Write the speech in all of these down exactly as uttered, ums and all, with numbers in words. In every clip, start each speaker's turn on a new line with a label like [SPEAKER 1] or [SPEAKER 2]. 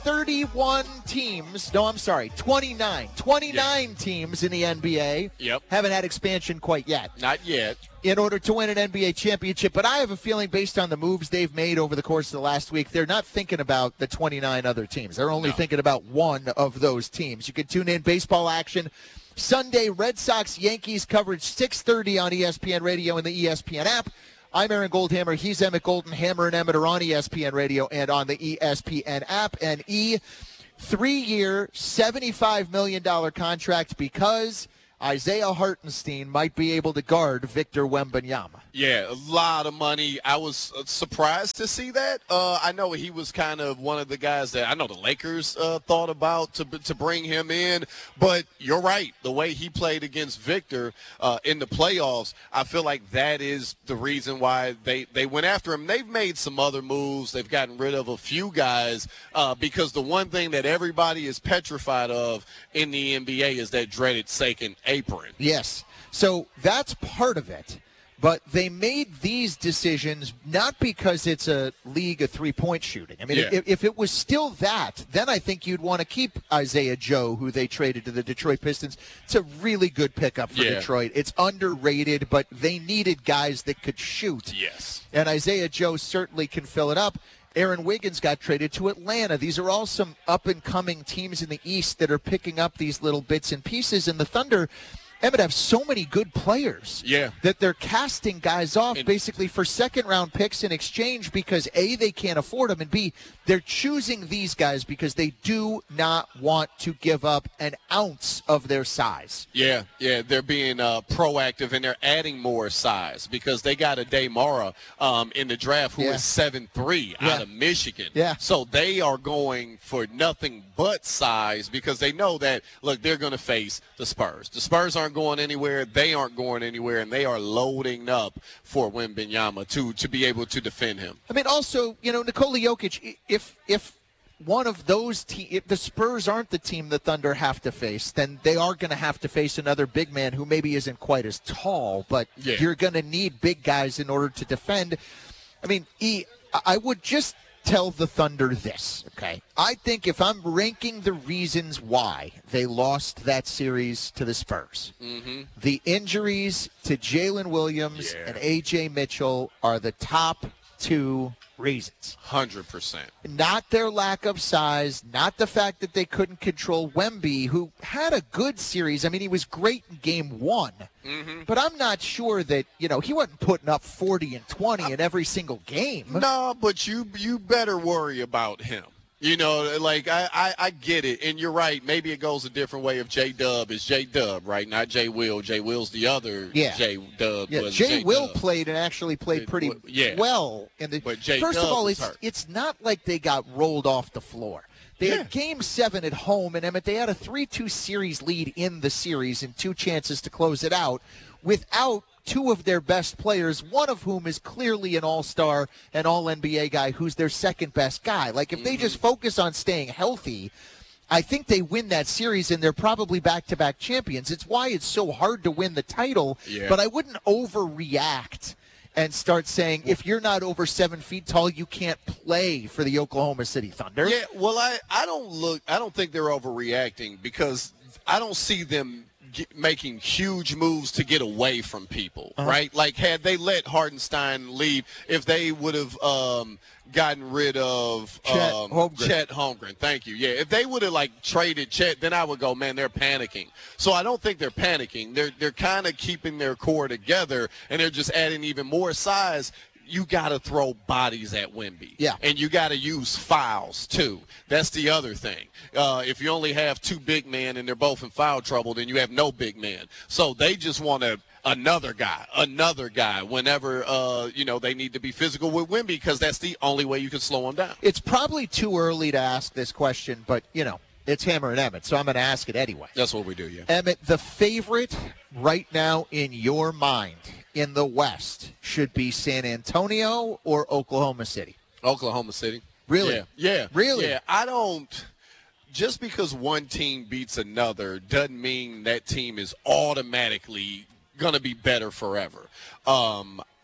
[SPEAKER 1] thirty-one teams. No, I'm sorry, twenty-nine. twenty-nine yeah. teams in the N B A.
[SPEAKER 2] Yep.
[SPEAKER 1] Haven't had expansion quite yet.
[SPEAKER 2] Not yet.
[SPEAKER 1] In order to win an N B A championship. But I have a feeling based on the moves they've made over the course of the last week, they're not thinking about the twenty-nine other teams. They're only
[SPEAKER 2] no.
[SPEAKER 1] thinking about one of those teams. You can tune in baseball action Sunday, Red Sox Yankees coverage six thirty on E S P N Radio and the E S P N app. I'm Aaron Goldhammer. He's Emmett Golden. Hammer and Emmett are on E S P N Radio and on the E S P N app. And E, three-year, seventy-five million dollars contract because Isaiah Hartenstein might be able to guard Victor Wembanyama.
[SPEAKER 2] Yeah, a lot of money. I was surprised to see that. Uh, I know he was kind of one of the guys that I know the Lakers uh, thought about to to bring him in. But you're right. The way he played against Victor uh, in the playoffs, I feel like that is the reason why they, they went after him. They've made some other moves. They've gotten rid of a few guys uh, because the one thing that everybody is petrified of in the N B A is that dreaded second apron.
[SPEAKER 1] Yes. So that's part of it. But they made these decisions not because it's a league of three-point shooting. I mean,
[SPEAKER 2] yeah.
[SPEAKER 1] if, if it was still that, then I think you'd want to keep Isaiah Joe, who they traded to the Detroit Pistons. It's a really good pickup for
[SPEAKER 2] yeah.
[SPEAKER 1] Detroit. It's underrated, but they needed guys that could shoot.
[SPEAKER 2] Yes.
[SPEAKER 1] And Isaiah Joe certainly can fill it up. Aaron Wiggins got traded to Atlanta. These are all some up-and-coming teams in the East that are picking up these little bits and pieces. And the Thunder, Emmett, have so many good players
[SPEAKER 2] yeah.
[SPEAKER 1] that they're casting guys off
[SPEAKER 2] and,
[SPEAKER 1] basically for second-round picks in exchange because, A, they can't afford them, and, B, they're choosing these guys because they do not want to give up an ounce of their size.
[SPEAKER 2] Yeah, yeah, they're being uh, proactive, and they're adding more size because they got a Daymara um, in the draft who
[SPEAKER 1] yeah.
[SPEAKER 2] is seven three
[SPEAKER 1] yeah.
[SPEAKER 2] out of Michigan.
[SPEAKER 1] Yeah.
[SPEAKER 2] So they are going for nothing but size because they know that, look, they're going to face the Spurs. The Spurs aren't going anywhere. They aren't going anywhere, and they are loading up for Wembanyama to to be able to defend him.
[SPEAKER 1] I mean, also, you know, Nikola Jokic, if if one of those te- if the Spurs aren't the team the Thunder have to face, then they are going to have to face another big man who maybe isn't quite as tall, but
[SPEAKER 2] yeah.
[SPEAKER 1] you're going to need big guys in order to defend. I mean, E, I would just tell the Thunder this, okay? I think if I'm ranking the reasons why they lost that series to the Spurs,
[SPEAKER 2] mm-hmm.
[SPEAKER 1] the injuries to Jalen Williams
[SPEAKER 2] yeah.
[SPEAKER 1] and A J Mitchell are the top two reasons.
[SPEAKER 2] one hundred percent.
[SPEAKER 1] Not their lack of size, not the fact that they couldn't control Wemby, who had a good series. I mean, he was great in game one.
[SPEAKER 2] Mm-hmm.
[SPEAKER 1] But I'm not sure that, you know, he wasn't putting up forty and twenty in every single game.
[SPEAKER 2] No, but you you better worry about him. You know, like, I, I, I get it, and you're right. Maybe it goes a different way if J-Dub is J-Dub, right? Not J-Will. J-Will's the other
[SPEAKER 1] yeah.
[SPEAKER 2] J-Dub.
[SPEAKER 1] Yeah, J-Will played and actually played pretty
[SPEAKER 2] it, yeah.
[SPEAKER 1] well. In the,
[SPEAKER 2] but
[SPEAKER 1] first of all, it's,
[SPEAKER 2] hurt.
[SPEAKER 1] it's not like they got rolled off the floor. They
[SPEAKER 2] yeah.
[SPEAKER 1] had game seven at home, and Emmett, they had a three two series lead in the series and two chances to close it out without two of their best players, one of whom is clearly an all-star, an all-N B A guy who's their second-best guy. Like, if mm-hmm. they just focus on staying healthy, I think they win that series, and they're probably back-to-back champions. It's why it's so hard to win the title,
[SPEAKER 2] yeah.
[SPEAKER 1] but I wouldn't overreact and start saying, if you're not over seven feet tall, you can't play for the Oklahoma City Thunder.
[SPEAKER 2] Yeah, well, I, I don't look – I don't think they're overreacting because I don't see them – making huge moves to get away from people, uh-huh. right? Like, had they let Hartenstein leave, if they would have um, gotten rid of
[SPEAKER 1] Chet
[SPEAKER 2] um,
[SPEAKER 1] Holmgren.
[SPEAKER 2] Chet Holmgren, thank you. Yeah, if they would have, like, traded Chet, then I would go, man, they're panicking. So I don't think they're panicking. They're, they're kind of keeping their core together, and they're just adding even more size. You got to throw bodies at Wemby.
[SPEAKER 1] Yeah.
[SPEAKER 2] And you got to use fouls, too. That's the other thing. Uh, if you only have two big men and they're both in foul trouble, then you have no big men. So they just want to another guy, another guy whenever, uh, you know, they need to be physical with Wemby because that's the only way you can slow him down.
[SPEAKER 1] It's probably too early to ask this question, but, you know, it's Hammer and Emmett, so I'm going to ask it anyway.
[SPEAKER 2] That's what we do, yeah.
[SPEAKER 1] Emmett, the favorite right now in your mind in the West should be San Antonio or Oklahoma City?
[SPEAKER 2] Oklahoma City.
[SPEAKER 1] Really?
[SPEAKER 2] Yeah. yeah.
[SPEAKER 1] Really?
[SPEAKER 2] Yeah. I don't – just because one team beats another doesn't mean that team is automatically going to be better forever. Um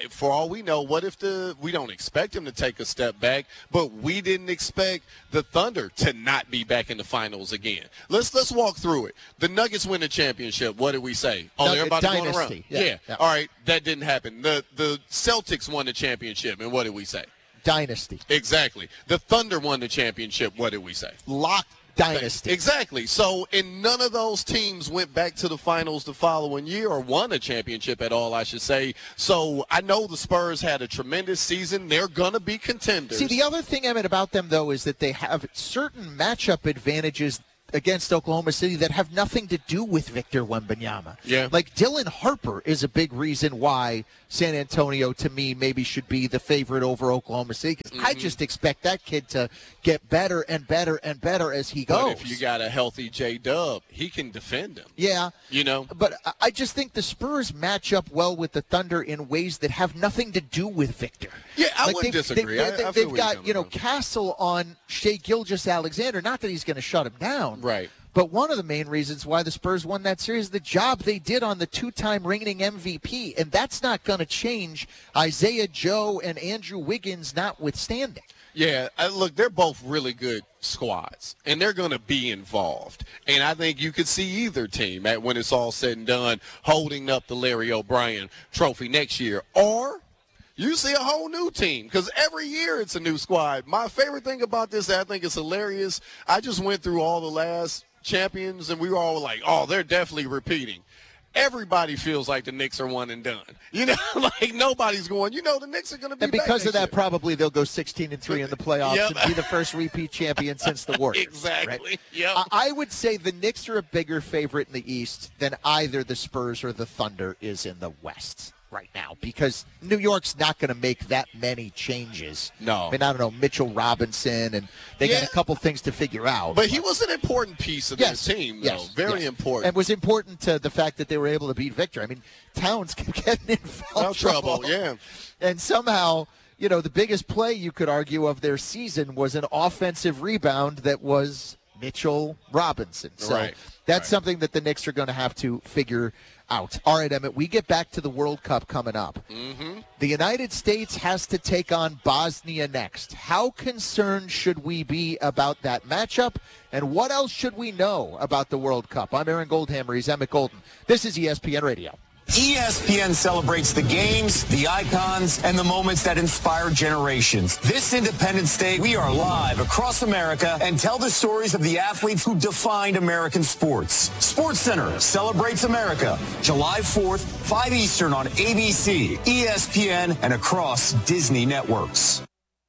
[SPEAKER 2] for all we know, what if the we don't expect him to take a step back, but we didn't expect the Thunder to not be back in the finals again? Let's let's walk through it. The Nuggets win the championship. What did we say? Oh,
[SPEAKER 1] Nugget
[SPEAKER 2] everybody
[SPEAKER 1] dynasty.
[SPEAKER 2] going around.
[SPEAKER 1] Yeah,
[SPEAKER 2] Yeah.
[SPEAKER 1] yeah.
[SPEAKER 2] All right, that didn't happen. The the Celtics won the championship, and what did we say?
[SPEAKER 1] Dynasty.
[SPEAKER 2] Exactly. The Thunder won the championship. What did we say?
[SPEAKER 1] Locked dynasty.
[SPEAKER 2] Exactly. So, and none of those teams went back to the finals the following year or won a championship at all, I should say. So, I know the Spurs had a tremendous season. They're going to be contenders.
[SPEAKER 1] See, the other thing, Emmett, about them, though, is that they have certain matchup advantages against Oklahoma City that have nothing to do with Victor Wembanyama.
[SPEAKER 2] Yeah.
[SPEAKER 1] Like Dylan Harper is a big reason why San Antonio, to me, maybe should be the favorite over Oklahoma City. 'Cause
[SPEAKER 2] Mm-hmm.
[SPEAKER 1] I just expect that kid to get better and better and better as he goes.
[SPEAKER 2] But if you got a healthy J-Dub, he can defend him.
[SPEAKER 1] Yeah.
[SPEAKER 2] You know?
[SPEAKER 1] But I- I just think the Spurs match up well with the Thunder in ways that have nothing to do with Victor.
[SPEAKER 2] Yeah, I
[SPEAKER 1] Like,
[SPEAKER 2] wouldn't
[SPEAKER 1] they've-
[SPEAKER 2] disagree.
[SPEAKER 1] They've,
[SPEAKER 2] I- I
[SPEAKER 1] they've,
[SPEAKER 2] feel
[SPEAKER 1] they've
[SPEAKER 2] where you're
[SPEAKER 1] got,
[SPEAKER 2] coming
[SPEAKER 1] you know,
[SPEAKER 2] from.
[SPEAKER 1] Castle on Shea Gilgeous-Alexander. Not that he's going to shut him down.
[SPEAKER 2] Right.
[SPEAKER 1] But one of the main reasons why the Spurs won that series is the job they did on the two-time reigning M V P, and that's not going to change, Isaiah Joe and Andrew Wiggins notwithstanding.
[SPEAKER 2] Yeah, uh, look, they're both really good squads, and they're going to be involved. And I think you could see either team, at when it's all said and done, holding up the Larry O'Brien trophy next year. Or you see a whole new team, because every year it's a new squad. My favorite thing about this, I think it's hilarious, I just went through all the last champions, and we were all like, oh, they're definitely repeating. Everybody feels like the Knicks are one and done. You know, like nobody's going, you know, the Knicks are going to be
[SPEAKER 1] And because
[SPEAKER 2] back
[SPEAKER 1] of that,
[SPEAKER 2] next year.
[SPEAKER 1] probably they'll go sixteen and three in the playoffs
[SPEAKER 2] Yep.
[SPEAKER 1] and be the first repeat champion since the Warriors.
[SPEAKER 2] Exactly.
[SPEAKER 1] Right?
[SPEAKER 2] Yep.
[SPEAKER 1] I- I would say the Knicks are a bigger favorite in the East than either the Spurs or the Thunder is in the West right now, because New York's not going to make that many changes.
[SPEAKER 2] No.
[SPEAKER 1] I mean, I don't know, Mitchell Robinson, and they
[SPEAKER 2] Yeah.
[SPEAKER 1] got a couple things to figure out.
[SPEAKER 2] But he was an important piece of
[SPEAKER 1] Yes,
[SPEAKER 2] their team, though.
[SPEAKER 1] yes,
[SPEAKER 2] Very
[SPEAKER 1] yes.
[SPEAKER 2] important.
[SPEAKER 1] And was important to the fact that they were able to beat Victor. I mean, Towns kept getting in foul
[SPEAKER 2] No trouble, yeah.
[SPEAKER 1] And somehow, you know, the biggest play you could argue of their season was an offensive rebound that was Mitchell Robinson. So
[SPEAKER 2] Right,
[SPEAKER 1] that's
[SPEAKER 2] right.
[SPEAKER 1] something that the Knicks are going to have to figure out. All right, Emmett, we get back to the World Cup coming up.
[SPEAKER 2] Mm-hmm.
[SPEAKER 1] The United States has to take on Bosnia next. How concerned should we be about that matchup? And what else should we know about the World Cup? I'm Aaron Goldhammer. He's Emmett Golden. This is E S P N Radio.
[SPEAKER 3] E S P N celebrates the games, the icons, and the moments that inspire generations. This Independence Day, we are live across America and tell the stories of the athletes who defined American sports. SportsCenter celebrates America, July fourth, five Eastern on A B C, E S P N, and across Disney networks.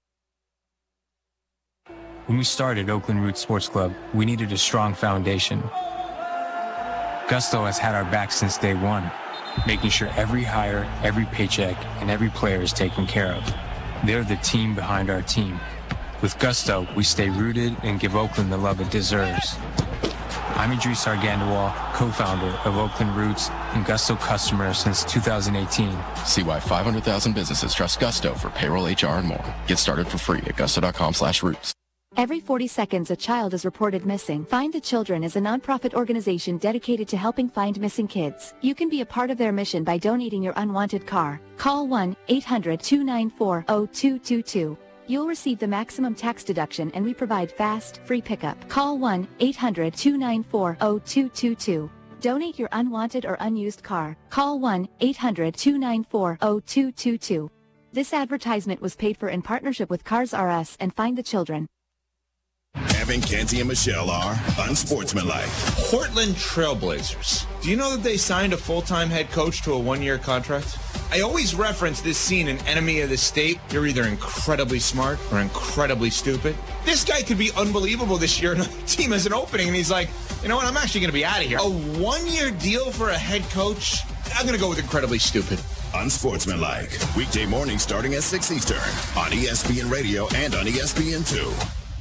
[SPEAKER 4] When we started Oakland Roots Sports Club, we needed a strong foundation. Gusto has had our back since day one, making sure every hire, every paycheck, and every player is taken care of. They're the team behind our team. With Gusto, we stay rooted and give Oakland the love it deserves. I'm Idris Argandawal, co-founder of Oakland Roots and Gusto customer since two thousand eighteen.
[SPEAKER 5] See why five hundred thousand businesses trust Gusto for payroll, H R, and more. Get started for free at gusto.com slash roots.
[SPEAKER 6] Every forty seconds, a child is reported missing. Find the Children is a nonprofit organization dedicated to helping find missing kids. You can be a part of their mission by donating your unwanted car. Call one eight hundred two nine four zero two two two. You'll receive the maximum tax deduction, and we provide fast, free pickup. Call one eight hundred two nine four zero two two two. Donate your unwanted or unused car. Call one eight hundred two nine four zero two two two. This advertisement was paid for in partnership with Cars R Us and Find the Children.
[SPEAKER 7] Evan, Canty, and Michelle are unsportsmanlike.
[SPEAKER 8] Portland Trailblazers. Do you know that they signed a full-time head coach to a one-year contract? I always reference this scene in Enemy of the State. You're either incredibly smart or incredibly stupid. This guy could be unbelievable this year. Another team has an opening, and he's like, you know what, I'm actually going to be out of here. A one-year deal for a head coach? I'm going to go with incredibly stupid.
[SPEAKER 7] Unsportsmanlike. Weekday morning starting at six Eastern on E S P N Radio and on E S P N two.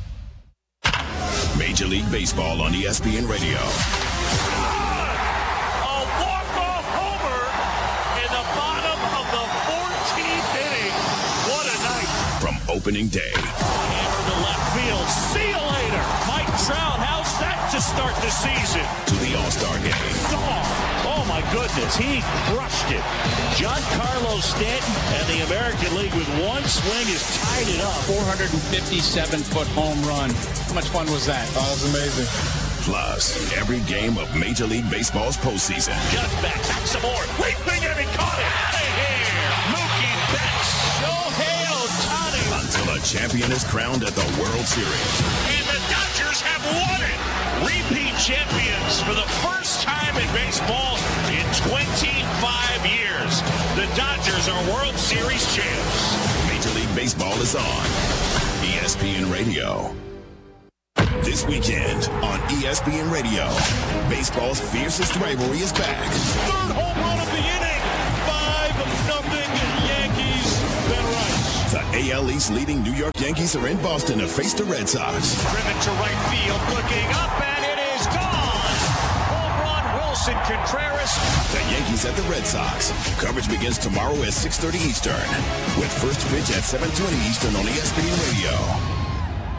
[SPEAKER 7] Major League Baseball on E S P N Radio.
[SPEAKER 9] A walk-off homer in the bottom of the fourteenth inning. What a night.
[SPEAKER 7] From opening day.
[SPEAKER 9] Hammer to left field. See you later. Mike Trout, how's that to start the season?
[SPEAKER 7] To the All-Star game.
[SPEAKER 9] Oh, oh my goodness, he crushed it. Giancarlo Stanton and the American League with one swing has tied it up.
[SPEAKER 10] four hundred fifty-seven foot home run. How much fun was that?
[SPEAKER 8] Oh, it was amazing.
[SPEAKER 7] Plus, every game of Major League Baseball's postseason.
[SPEAKER 9] Just back, back some more. Leaping and he caught it. Out of here. Mookie Betts. Shohei Ohtani.
[SPEAKER 7] Until a champion is crowned at the World Series.
[SPEAKER 9] And the Dodgers have won it. Repeat champions for the first time in baseball in twenty-five years. The Dodgers are World Series champs.
[SPEAKER 7] Major League Baseball is on E S P N Radio. This weekend on E S P N Radio, baseball's fiercest rivalry is back.
[SPEAKER 9] Third home run of the inning. five nothing Yankees. Ben Rice.
[SPEAKER 7] The A L East leading New York Yankees are in Boston to face the Red Sox.
[SPEAKER 9] Driven to right field, looking up, and it is gone. Home run, Wilson Contreras.
[SPEAKER 7] The Yankees at the Red Sox. Coverage begins tomorrow at six thirty Eastern, with first pitch at seven twenty Eastern on E S P N Radio.